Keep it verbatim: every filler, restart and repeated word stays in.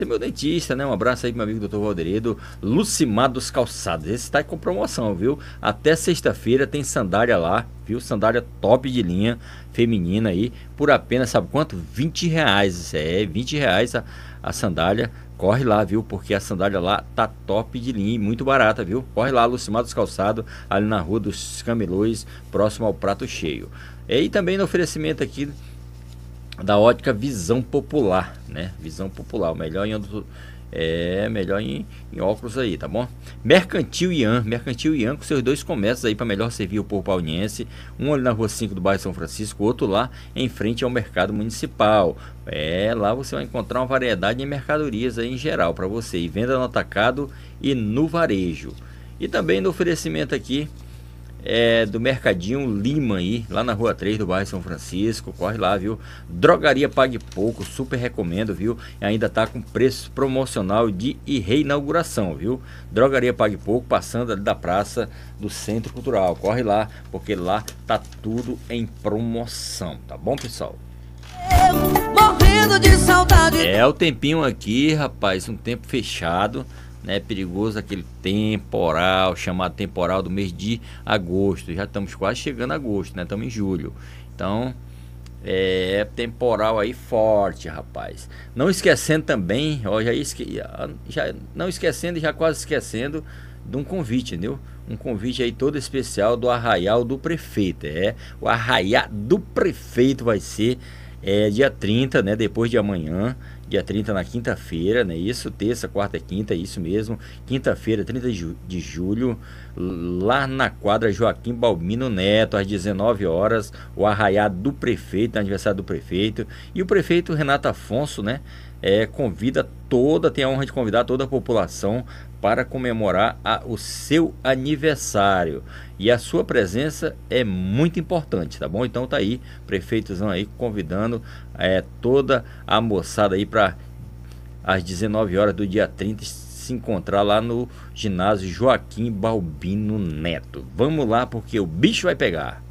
É meu dentista, né? Um abraço aí pro meu amigo doutor Valderedo, Lucimar dos Calçados. Esse tá com promoção, viu? Até sexta-feira tem sandália lá, viu? Sandália top de linha, feminina aí, por apenas, sabe quanto? vinte reais. É, vinte reais a, a sandália. Corre lá, viu? Porque a sandália lá tá top de linha e muito barata, viu? Corre lá, Lucimar dos Calçados, ali na Rua dos Camelôs, próximo ao Prato Cheio. E também no oferecimento aqui da ótica Visão Popular, né? Visão Popular, melhor em é melhor em, em óculos aí, tá bom? Mercantil Ian, Mercantil Ian com seus dois comércios aí para melhor servir o povo pauliense, um ali na Rua cinco do bairro São Francisco, outro lá em frente ao Mercado Municipal. É, lá você vai encontrar uma variedade de mercadorias aí em geral para você, e venda no atacado e no varejo. E também no oferecimento aqui é, do Mercadinho Lima aí, lá na Rua três do bairro São Francisco. Corre lá, viu? Drogaria Pague Pouco, super recomendo, viu? E ainda tá com preço promocional de e reinauguração, viu? Drogaria Pague Pouco, passando ali da praça do Centro Cultural. Corre lá, porque lá tá tudo em promoção, tá bom, pessoal? Eu morrendo de saudade. É o tempinho aqui, rapaz, um tempo fechado, né? Perigoso aquele temporal, chamado temporal do mês de agosto. Já estamos quase chegando a agosto, né? Estamos em julho. Então, é temporal aí forte, rapaz. Não esquecendo também, ó, já, esque... já não esquecendo e já quase esquecendo de um convite, entendeu? Um convite aí todo especial do Arraial do Prefeito. É, o Arraial do Prefeito vai ser é, dia trinta, né? Depois de amanhã. Dia trinta na quinta-feira, né? Isso, terça, quarta e quinta, isso mesmo. Quinta-feira, trinta de julho, lá na quadra Joaquim Balbino Neto, às dezenove horas, o Arraial do Prefeito, aniversário do prefeito. E o prefeito Renato Afonso, né? É, convida toda, tem a honra de convidar toda a população para comemorar a, o seu aniversário. E a sua presença é muito importante, tá bom? Então tá aí, prefeitozão aí convidando é, toda a moçada aí para às dezenove horas do dia trinta se encontrar lá no ginásio Joaquim Balbino Neto. Vamos lá porque o bicho vai pegar.